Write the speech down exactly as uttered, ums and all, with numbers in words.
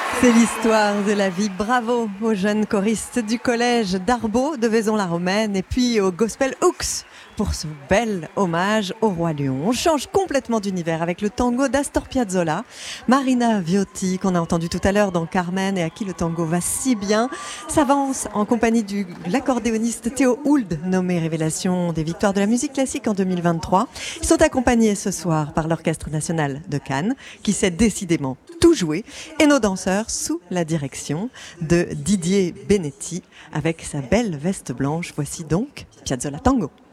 C'est l'histoire de la vie. Bravo aux jeunes choristes du collège d'Arbaud de Vaison-la-Romaine et puis au Gospel Hooks pour ce bel hommage au Roi Lion. On change complètement d'univers avec le tango d'Astor Piazzolla. Marina Viotti, qu'on a entendu tout à l'heure dans Carmen et à qui le tango va si bien, s'avance en compagnie de l'accordéoniste Théo Hould, nommé Révélation des victoires de la musique classique en deux mille vingt-trois. Ils sont accompagnés ce soir par l'Orchestre national de Cannes, qui sait décidément tout jouer, et nos danseurs sous la direction de Didier Benetti avec sa belle veste blanche. Voici donc Piazzolla Tango.